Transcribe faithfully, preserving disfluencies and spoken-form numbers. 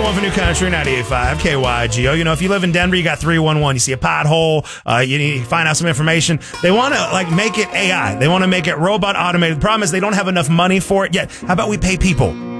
number one for New Country, ninety-eight point five K Y G O. You know, if you live in Denver, you got three one one. You see a pothole, uh, you need to find out some information. They want to, like, make it A I. They want to make it robot automated. The problem is they don't have enough money for it yet. How about we pay people?